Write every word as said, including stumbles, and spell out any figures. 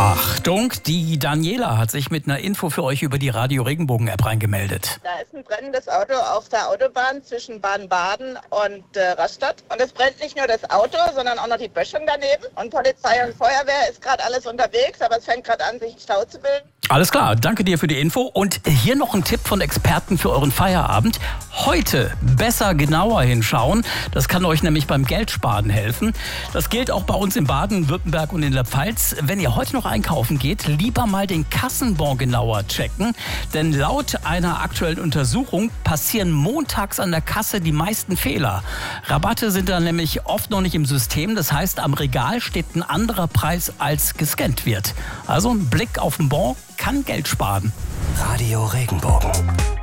Achtung, die Daniela hat sich mit einer Info für euch über die Radio Regenbogen-App reingemeldet. Da ist ein brennendes Auto auf der Autobahn zwischen Baden-Baden und äh, Rastatt. Und es brennt nicht nur das Auto, sondern auch noch die Böschung daneben. Und Polizei und Feuerwehr ist gerade alles unterwegs, aber es fängt gerade an, sich Stau zu bilden. Alles klar, danke dir für die Info. Und hier noch ein Tipp von Experten für euren Feierabend. Heute besser genauer hinschauen. Das kann euch nämlich beim Geldsparen helfen. Das gilt auch bei uns in Baden-Württemberg und in der Pfalz. Wenn ihr heute noch einkaufen geht, lieber mal den Kassenbon genauer checken. Denn laut einer aktuellen Untersuchung passieren montags an der Kasse die meisten Fehler. Rabatte sind dann nämlich oft noch nicht im System. Das heißt, am Regal steht ein anderer Preis, als gescannt wird. Also ein Blick auf den Bon kann Geld sparen. Radio Regenbogen.